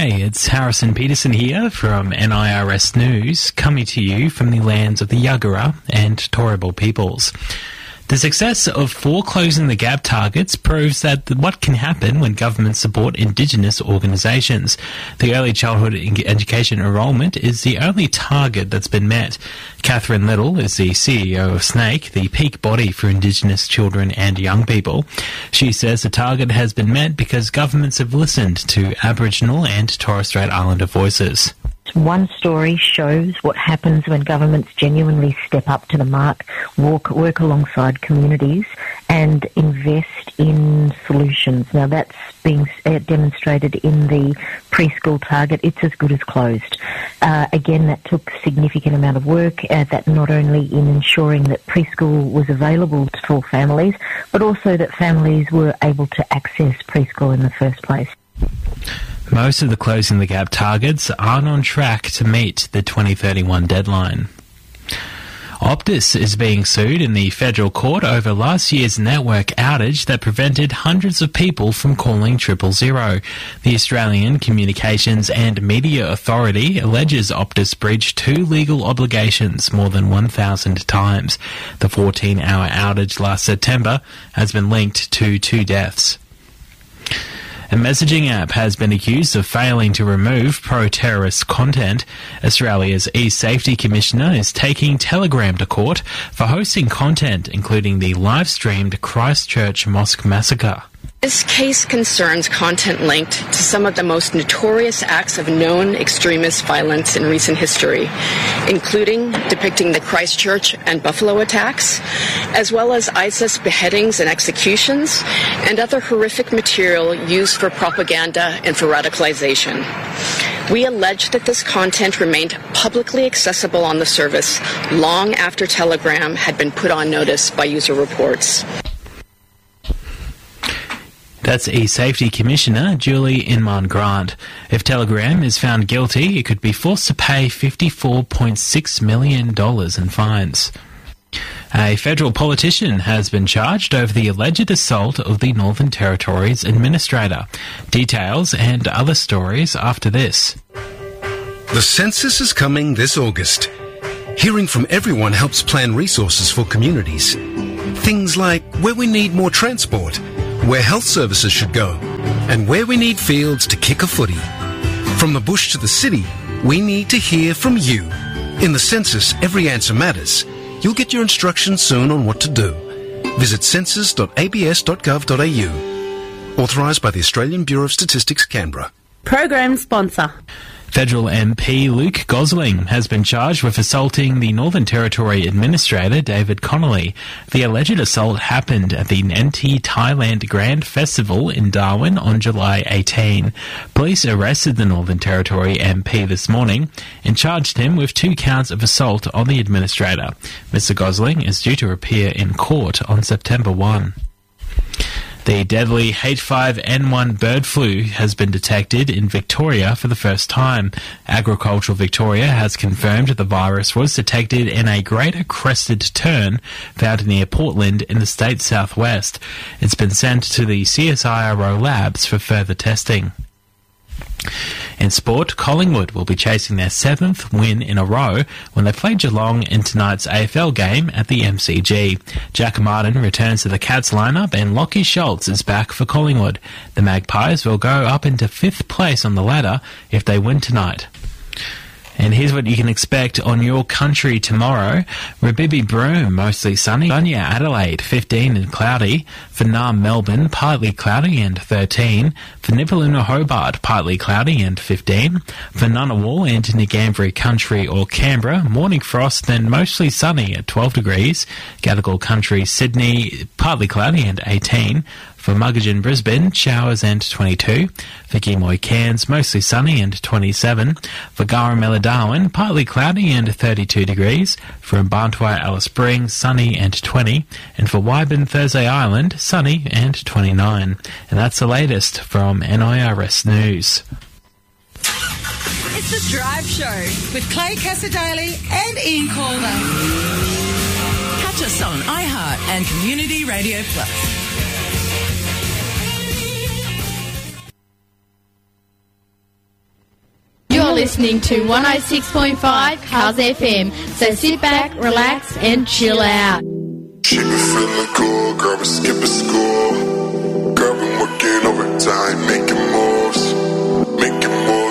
Hey, it's Harrison Peterson here from NIRS News, coming to you from the lands of the Yagara and Turrbal peoples. The success of 4 Closing the Gap targets proves that what can happen when governments support Indigenous organisations. The early childhood education enrolment is the only target that's been met. Catherine Little is the CEO of SNAKE, the peak body for Indigenous children and young people. She says the target has been met because governments have listened to Aboriginal and Torres Strait Islander voices. One story shows what happens when governments genuinely step up to the mark, work alongside communities and invest in solutions. Now that's being demonstrated in the preschool target. It's as good as closed. Again, that took a significant amount of work, that not only in ensuring that preschool was available for families, but also that families were able to access preschool in the first place. Most of the Closing the Gap targets aren't on track to meet the 2031 deadline. Optus is being sued in the federal court over last year's network outage that prevented hundreds of people from calling 000. The Australian Communications and Media Authority alleges Optus breached 2 legal obligations more than 1,000 times. The 14-hour outage last September has been linked to 2 deaths. A messaging app has been accused of failing to remove pro-terrorist content. Australia's e-Safety Commissioner is taking Telegram to court for hosting content including the live-streamed Christchurch Mosque massacre. This case concerns content linked to some of the most notorious acts of known extremist violence in recent history, including depicting the Christchurch and Buffalo attacks, as well as ISIS beheadings and executions, and other horrific material used for propaganda and for radicalization. We allege that this content remained publicly accessible on the service long after Telegram had been put on notice by user reports. That's e-Safety Commissioner Julie Inman-Grant. If Telegram is found guilty, it could be forced to pay $54.6 million in fines. A federal politician has been charged over the alleged assault of the Northern Territory's administrator. Details and other stories after this. The census is coming this August. Hearing from everyone helps plan resources for communities. Things like where we need more transport, where health services should go, and where we need fields to kick a footy. From the bush to the city, we need to hear from you. In the census, every answer matters. You'll get your instructions soon on what to do. Visit census.abs.gov.au. Authorised by the Australian Bureau of Statistics, Canberra. Program sponsor. Federal MP Luke Gosling has been charged with assaulting the Northern Territory Administrator David Connolly. The alleged assault happened at the NT Thailand Grand Festival in Darwin on July 18. Police arrested the Northern Territory MP this morning and charged him with 2 counts of assault on the administrator. Mr. Gosling is due to appear in court on September 1. The deadly H5N1 bird flu has been detected in Victoria for the first time. Agricultural Victoria has confirmed the virus was detected in a greater crested tern found near Portland in the state's southwest. It's been sent to the CSIRO labs for further testing. In sport, Collingwood will be chasing their 7th win in a row when they play Geelong in tonight's AFL game at the MCG. Jack Martin returns to the Cats lineup and Lachie Schultz is back for Collingwood. The Magpies will go up into 5th place on the ladder if they win tonight. And here's what you can expect on your country tomorrow. Rabibi Broome, mostly sunny. Bunya, Adelaide, 15 and cloudy. For Naarm, Melbourne, partly cloudy and 13. For Nipaluna, Hobart, partly cloudy and 15. For Ngunnawal and Ngambri Country or Canberra, morning frost then mostly sunny at 12 degrees. Gadigal Country, Sydney, partly cloudy and 18. For Muggeridge, Brisbane, showers and 22. For Gimoy, Cairns, mostly sunny and 27. For Garamella, Darwin, partly cloudy and 32 degrees. For Mbarntwe, Alice Springs, sunny and 20. And for Wyburn, Thursday Island, sunny and 29. And that's the latest from NIRS News. It's The Drive Show with Clay Cassadaly and Ian Calder. Catch us on iHeart and Community Radio Plus. You're listening to 106.5 Cars FM. So sit back, relax and chill out. She been feeling cool, girl, we skipping school.